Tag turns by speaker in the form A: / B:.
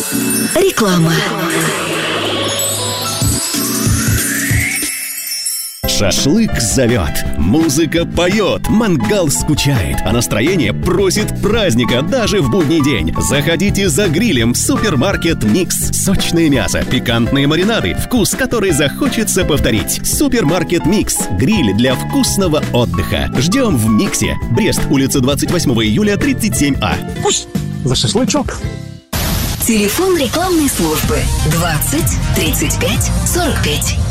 A: Реклама.
B: Шашлык зовет, музыка поет, мангал скучает, а настроение просит праздника даже в будний день. Заходите за грилем в супермаркет «Микс». Сочное мясо, пикантные маринады, вкус, который захочется повторить. Супермаркет «Микс». Гриль для вкусного отдыха. Ждем в «Миксе». Брест, улица 28 июля, 37А.
C: Пусть за шашлычок.
A: Телефон рекламной службы 20 35 45.